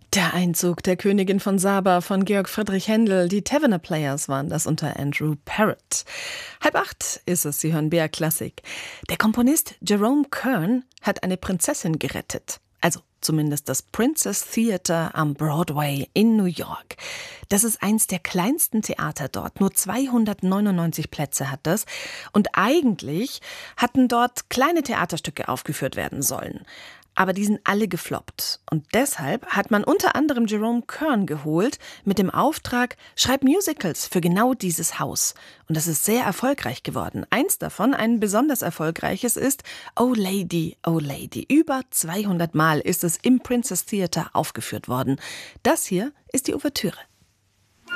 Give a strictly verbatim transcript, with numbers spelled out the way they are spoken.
Der Einzug der Königin von Saba von Georg Friedrich Händel. Die Tavener Players waren das unter Andrew Parrott. Halb acht ist es, Sie hören B R Klassik. Der Komponist Jerome Kern hat eine Prinzessin gerettet. Also zumindest das Princess Theatre am Broadway in New York. Das ist eins der kleinsten Theater dort. Nur zweihundertneunundneunzig Plätze hat das. Und eigentlich hatten dort kleine Theaterstücke aufgeführt werden sollen. Aber die sind alle gefloppt. Und deshalb hat man unter anderem Jerome Kern geholt mit dem Auftrag, schreib Musicals für genau dieses Haus. Und das ist sehr erfolgreich geworden. Eins davon, ein besonders erfolgreiches, ist Oh Lady, Oh Lady. Über zweihundert Mal ist es im Princess Theatre aufgeführt worden. Das hier ist die Ouvertüre.